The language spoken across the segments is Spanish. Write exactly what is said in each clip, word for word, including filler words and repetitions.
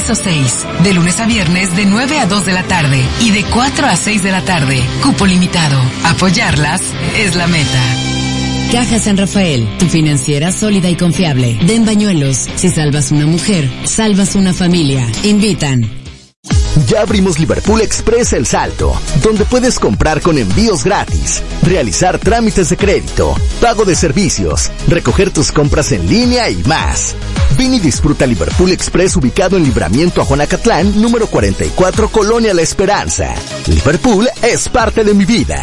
piso seis. De lunes a viernes de nueve a dos de la tarde y de cuatro a seis de la tarde. Cupo limitado. Apoyarlas es la meta. Caja San Rafael, tu financiera sólida y confiable. Den Bañuelos. Si salvas una mujer, salvas una familia. Invitan. Ya abrimos Liverpool Express El Salto, donde puedes comprar con envíos gratis, realizar trámites de crédito, pago de servicios, recoger tus compras en línea y más. Ven y disfruta Liverpool Express ubicado en Libramiento a Juanacatlán, número cuarenta y cuatro, Colonia La Esperanza. Liverpool es parte de mi vida.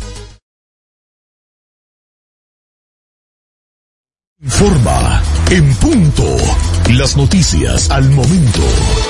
Informa en punto. Las noticias al momento.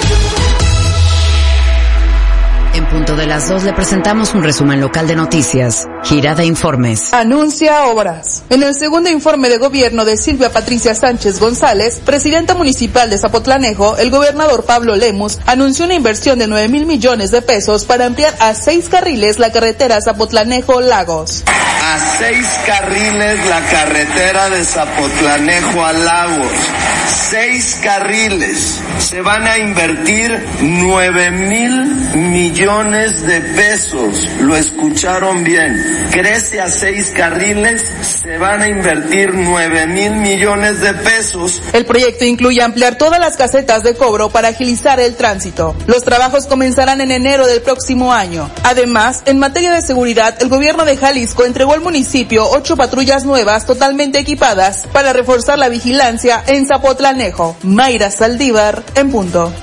En punto de las dos le presentamos un resumen local de noticias. Gira de informes. Anuncia obras. En el segundo informe de gobierno de Silvia Patricia Sánchez González, presidenta municipal de Zapotlanejo, el gobernador Pablo Lemus anunció una inversión de nueve mil millones de pesos para ampliar a seis carriles la carretera Zapotlanejo-Lagos. A seis carriles la carretera de Zapotlanejo a Lagos. Seis carriles. Se van a invertir nueve mil millones de pesos. Lo escucharon bien. Crece a seis carriles, se van a invertir nueve mil millones de pesos. El proyecto incluye ampliar todas las casetas de cobro para agilizar el tránsito. Los trabajos comenzarán en enero del próximo año. Además, en materia de seguridad, el gobierno de Jalisco entregó al municipio ocho patrullas nuevas totalmente equipadas para reforzar la vigilancia en Zapotlanejo. Mayra Saldívar, en punto.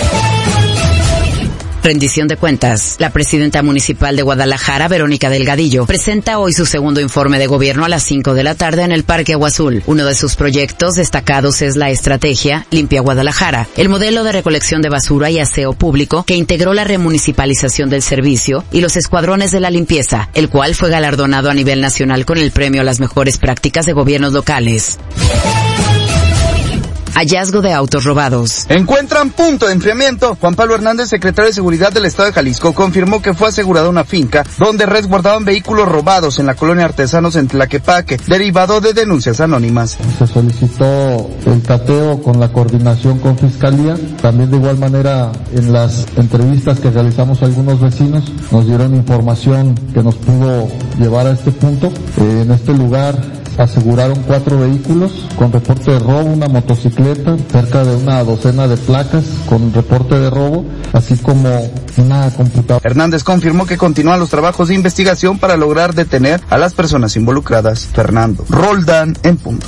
Rendición de cuentas. La presidenta municipal de Guadalajara, Verónica Delgadillo, presenta hoy su segundo informe de gobierno a las cinco de la tarde en el Parque Agua Azul. Uno de sus proyectos destacados es la estrategia Limpia Guadalajara, el modelo de recolección de basura y aseo público que integró la remunicipalización del servicio y los escuadrones de la limpieza, el cual fue galardonado a nivel nacional con el premio a las mejores prácticas de gobiernos locales. Hallazgo de autos robados. Encuentran punto de enfriamiento. Juan Pablo Hernández, secretario de Seguridad del Estado de Jalisco, confirmó que fue asegurada una finca donde resguardaban vehículos robados en la colonia Artesanos en Tlaquepaque, derivado de denuncias anónimas. Se solicitó el cateo con la coordinación con Fiscalía. También de igual manera en las entrevistas que realizamos a algunos vecinos nos dieron información que nos pudo llevar a este punto. Eh, en este lugar aseguraron cuatro vehículos con reporte de robo, una motocicleta, cerca de una docena de placas con reporte de robo, así como una computadora. Hernández confirmó que continúan los trabajos de investigación para lograr detener a las personas involucradas. Fernando Roldán, en punto.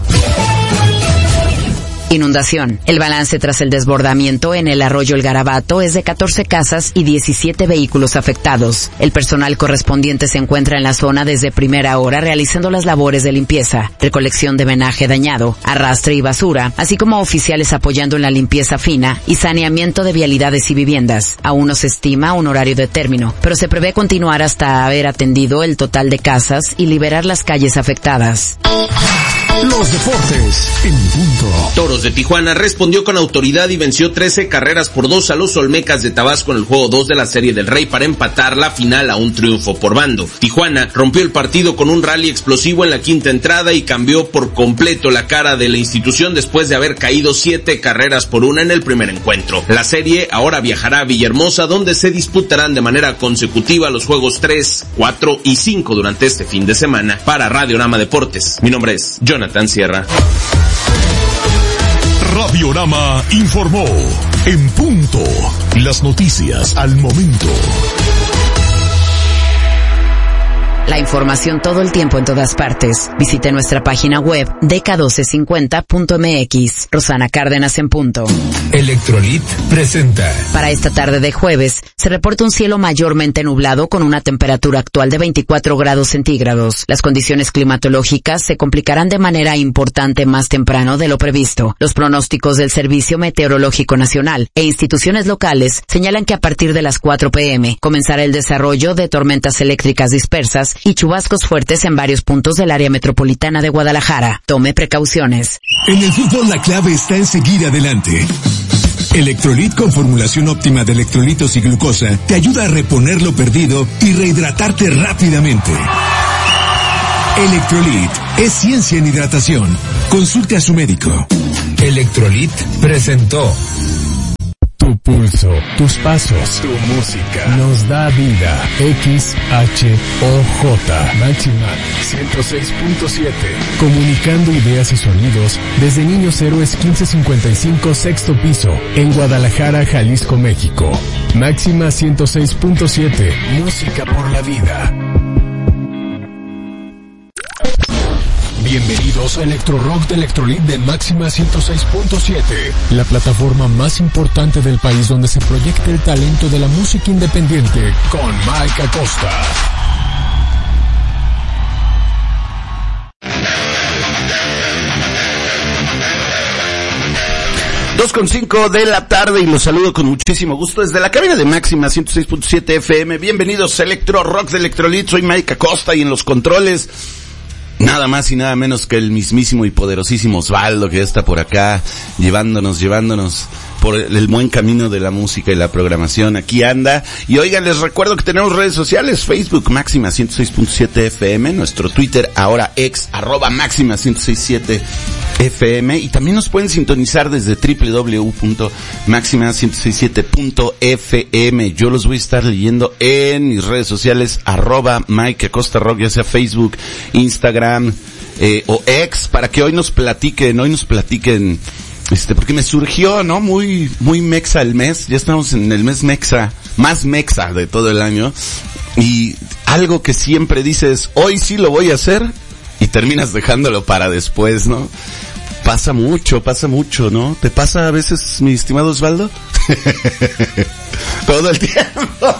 Inundación. El balance tras el desbordamiento en el arroyo El Garabato es de catorce casas y diecisiete vehículos afectados. El personal correspondiente se encuentra en la zona desde primera hora realizando las labores de limpieza, recolección de menaje dañado, arrastre y basura, así como oficiales apoyando en la limpieza fina y saneamiento de vialidades y viviendas. Aún no se estima un horario de término, pero se prevé continuar hasta haber atendido el total de casas y liberar las calles afectadas. Los deportes en punto. Toros de Tijuana respondió con autoridad y venció trece carreras por dos a los Olmecas de Tabasco en el juego dos de la Serie del Rey para empatar la final a un triunfo por bando. Tijuana rompió el partido con un rally explosivo en la quinta entrada y cambió por completo la cara de la institución después de haber caído siete carreras por una en el primer encuentro. La serie ahora viajará a Villahermosa, donde se disputarán de manera consecutiva los juegos tres, cuatro y cinco durante este fin de semana. Para Radiorama Deportes, mi nombre es Jonathan Sierra. Radiorama informó en punto. Las noticias al momento. La información todo el tiempo en todas partes. Visite nuestra página web D K doce cincuenta punto M X. Rosana Cárdenas en punto. Electrolit presenta. Para esta tarde de jueves, se reporta un cielo mayormente nublado con una temperatura actual de veinticuatro grados centígrados. Las condiciones climatológicas se complicarán de manera importante más temprano de lo previsto. Los pronósticos del Servicio Meteorológico Nacional e instituciones locales señalan que a partir de las cuatro pe eme comenzará el desarrollo de tormentas eléctricas dispersas y chubascos fuertes en varios puntos del área metropolitana de Guadalajara. Tome precauciones. En el fútbol la clave está en seguir adelante. Electrolit con formulación óptima de electrolitos y glucosa te ayuda a reponer lo perdido y rehidratarte rápidamente. Electrolit es ciencia en hidratación. Consulte a su médico. Electrolit presentó. tus pasos, tu música nos da vida. X H O J Máxima ciento seis punto siete. Comunicando ideas y sonidos desde Niños Héroes quince cincuenta y cinco, sexto piso, en Guadalajara, Jalisco, México. Máxima ciento seis punto siete. Música por la vida. Bienvenidos a Electro Rock de Electrolit de Máxima ciento seis punto siete, la plataforma más importante del país donde se proyecta el talento de la música independiente con Mike Acosta. dos con cinco de la tarde y los saludo con muchísimo gusto desde la cabina de Máxima ciento seis punto siete F M. Bienvenidos a Electro Rock de Electrolit, soy Mike Acosta y en los controles nada más y nada menos que el mismísimo y poderosísimo Osvaldo, que ya está por acá llevándonos, llevándonos por el buen camino de la música y la programación. Aquí anda. Y oigan, les recuerdo que tenemos redes sociales: Facebook Máxima ciento seis punto siete F M, nuestro Twitter ahora ex arroba Máxima ciento seis punto siete F M, y también nos pueden sintonizar desde doble u doble u doble u punto máxima ciento sesenta y siete punto F M. Yo los voy a estar leyendo en mis redes sociales, arroba Mike Acosta Rock, ya sea Facebook, Instagram eh, o X, para que hoy nos platiquen, hoy nos platiquen Este, porque me surgió, ¿no? Muy, muy mexa el mes. Ya estamos en el mes mexa, más mexa de todo el año. Y algo que siempre dices, hoy sí lo voy a hacer, y terminas dejándolo para después, ¿no? Pasa mucho, pasa mucho, ¿no? ¿Te pasa a veces, mi estimado Osvaldo? Todo el tiempo.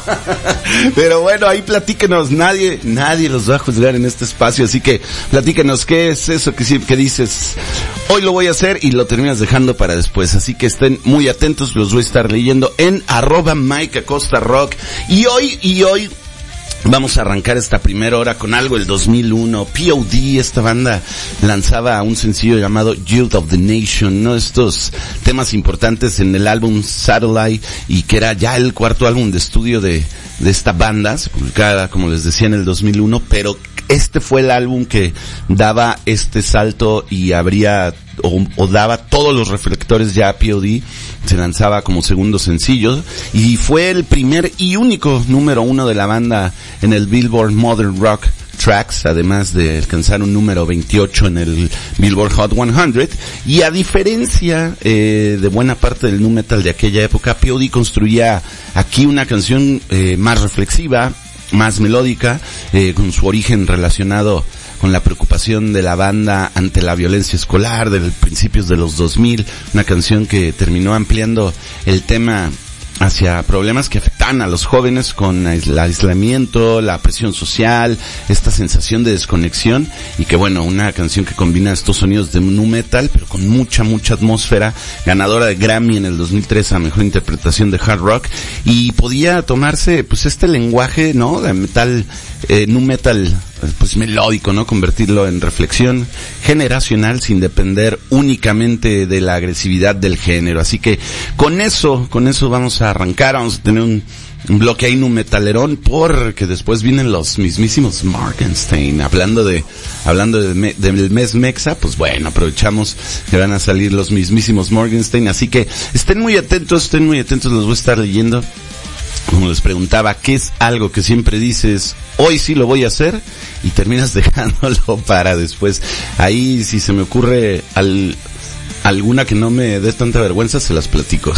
Pero bueno, ahí platíquenos, nadie, nadie los va a juzgar en este espacio, así que platíquenos qué es eso que sí, que dices, hoy lo voy a hacer, y lo terminas dejando para después. Así que estén muy atentos, los voy a estar leyendo en arroba Mike Acosta Rock. Y hoy, y hoy, vamos a arrancar esta primera hora con algo del dos mil uno. P O D, esta banda, lanzaba un sencillo llamado Youth of the Nation, ¿no? Estos temas importantes en el álbum Satellite, y que era ya el cuarto álbum de estudio de, de esta banda. Se publicaba, como les decía, en el dos mil uno, pero este fue el álbum que daba este salto y abría o, o daba todos los reflectores ya a P O D. Se lanzaba como segundo sencillo y fue el primer y único número uno de la banda en el Billboard Modern Rock Tracks, además de alcanzar un número veintiocho en el Billboard Hot cien. Y a diferencia eh, de buena parte del nu metal de aquella época, P O D construía aquí una canción eh, más reflexiva, más melódica, eh, con su origen relacionado con la preocupación de la banda ante la violencia escolar de principios de los dos mil, una canción que terminó ampliando el tema hacia problemas que afectan a los jóvenes con el aislamiento, la presión social, esta sensación de desconexión, y que bueno, una canción que combina estos sonidos de nu metal, pero con mucha, mucha atmósfera, ganadora de Grammy en el dos mil tres a Mejor Interpretación de Hard Rock, y podía tomarse pues este lenguaje, ¿no?, de metal, eh, nu metal, pues melódico, ¿no?, convertirlo en reflexión generacional sin depender únicamente de la agresividad del género. Así que con eso, con eso vamos a arrancar, vamos a tener un, un bloque ahí nu metalerón, porque después vienen los mismísimos Morgenstein, hablando de, hablando de me, del mes mexa, pues bueno, aprovechamos que van a salir los mismísimos Morgenstein, así que estén muy atentos, estén muy atentos, los voy a estar leyendo. Como les preguntaba, ¿qué es algo que siempre dices, hoy sí lo voy a hacer, y terminas dejándolo para después? Ahí, si se me ocurre al, alguna que no me dé tanta vergüenza, se las platico.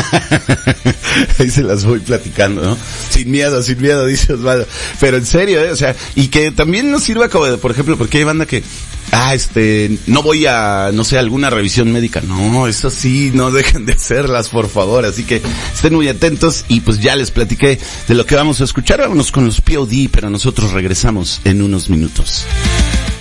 Ahí se las voy platicando, ¿no? Sin miedo, sin miedo, dice Osvaldo. Pero en serio, ¿eh? O sea, y que también nos sirva como de, por ejemplo, porque hay banda que, ah, este, no voy a, no sé, alguna revisión médica. No, eso sí, no dejen de hacerlas, por favor. Así que estén muy atentos, y pues ya les platiqué de lo que vamos a escuchar. Vámonos con los P O D, pero nosotros regresamos en unos minutos.